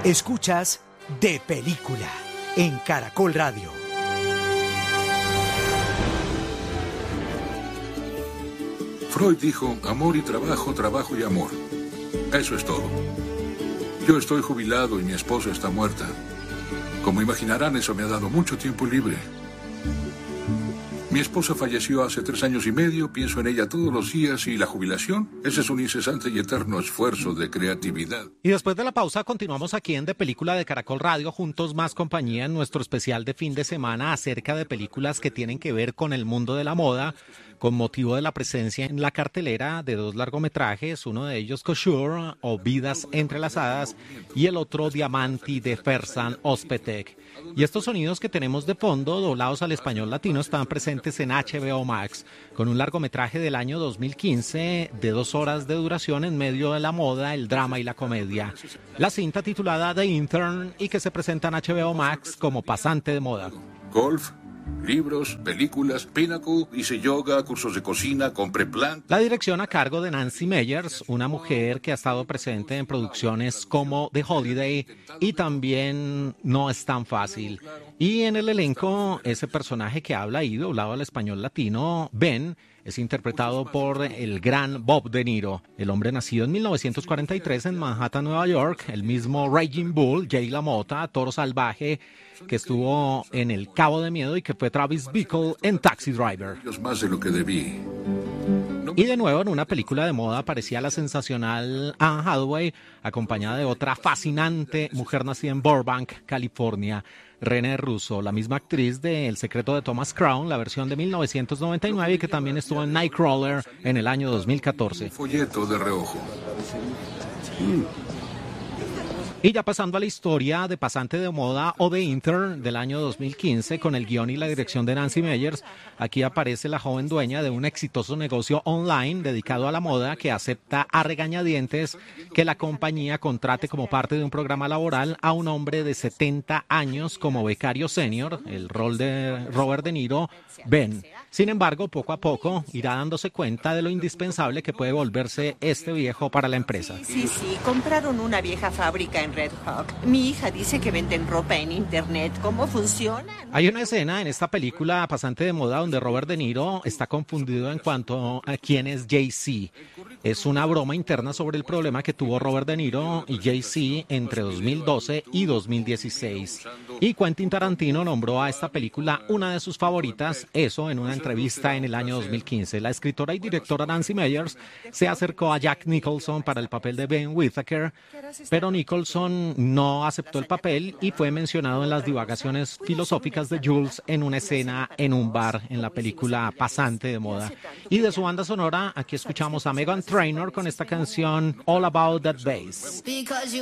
Escuchas De Película en Caracol Radio. Freud dijo, amor y trabajo, trabajo y amor. Eso es todo. Yo estoy jubilado y mi esposa está muerta. Como imaginarán, eso me ha dado mucho tiempo libre. Mi esposa falleció hace 3 años y medio, pienso en ella todos los días y la jubilación, ese es un incesante y eterno esfuerzo de creatividad. Y después de la pausa continuamos aquí en De Película de Caracol Radio, juntos más compañía en nuestro especial de fin de semana acerca de películas que tienen que ver con el mundo de la moda, con motivo de la presencia en la cartelera de 2 largometrajes, uno de ellos Couture o Vidas Entrelazadas y el otro Diamanti de Ferzan Özpetek. Y estos sonidos que tenemos de fondo, doblados al español latino, están presentes en HBO Max, con un largometraje del año 2015 de 2 horas de duración en medio de la moda, el drama y la comedia. La cinta titulada The Intern y que se presenta en HBO Max como pasante de moda. Golf, libros, películas, Pinnacle, hice yoga, cursos de cocina, compré plantas. La dirección a cargo de Nancy Meyers, una mujer que ha estado presente en producciones como The Holiday y también No es tan fácil. Y en el elenco, ese personaje que habla ahí, doblado al español latino, Ben, es interpretado por el gran Bob De Niro, el hombre nacido en 1943 en Manhattan, Nueva York, el mismo Raging Bull, Jay LaMotta, Toro Salvaje, que estuvo en El Cabo de Miedo y que fue Travis Bickle en Taxi Driver. Más de lo que debí. Y de nuevo en una película de moda aparecía la sensacional Anne Hathaway, acompañada de otra fascinante mujer nacida en Burbank, California, René Russo, la misma actriz de El secreto de Thomas Crown, la versión de 1999 y que también estuvo en Nightcrawler en el año 2014. Un folleto de reojo. Y ya pasando a la historia de Pasante de Moda o The Intern del año 2015 con el guión y la dirección de Nancy Meyers, aquí aparece la joven dueña de un exitoso negocio online dedicado a la moda que acepta a regañadientes que la compañía contrate como parte de un programa laboral a un hombre de 70 años como becario senior, el rol de Robert De Niro, Ben. Sin embargo, poco a poco irá dándose cuenta de lo indispensable que puede volverse este viejo para la empresa. Sí, compraron una vieja fábrica en Red Hawk. Mi hija dice que venden ropa en internet. ¿Cómo funciona? Hay una escena en esta película Pasante de Moda donde Robert De Niro está confundido en cuanto a quién es Jay-Z. Es una broma interna sobre el problema que tuvo Robert De Niro y Jay-Z entre 2012 y 2016. Y Quentin Tarantino nombró a esta película una de sus favoritas, eso en una entrevista en el año 2015. La escritora y directora Nancy Meyers se acercó a Jack Nicholson para el papel de Ben Whittaker, pero Nicholson no aceptó el papel y fue mencionado en las divagaciones filosóficas de Jules en una escena en un bar en la película Pasante de Moda. Y de su banda sonora, aquí escuchamos a Meghan Trainor con esta canción All About That Bass.